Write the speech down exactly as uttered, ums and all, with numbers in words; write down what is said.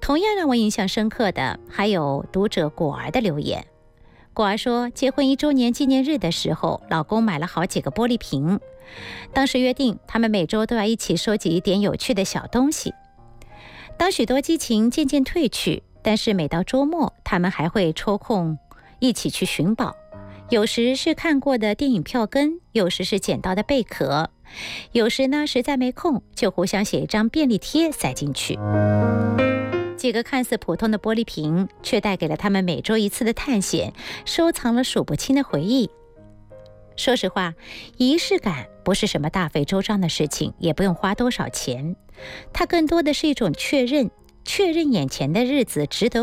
同样让我印象深刻的还有读者果儿的留言。果儿说，结婚一周年纪念日的时候，老公买了好几个玻璃瓶，当时约定他们每周都要一起收集一点有趣的小东西。当许多激情渐渐褪去，但是每到周末，他们还会抽空一起去寻宝，有时是看过的电影票根，有时是捡到的贝壳，有时呢实在没空，就互相写一张便利贴塞进去。几个看似普通的玻璃瓶，却带给了他们每周一次的探险，收藏了数不清的回忆。说实话，仪式感不是什么大费周章的事情，也不用花多少钱，它更多的是一种确认，确认眼前的日子值得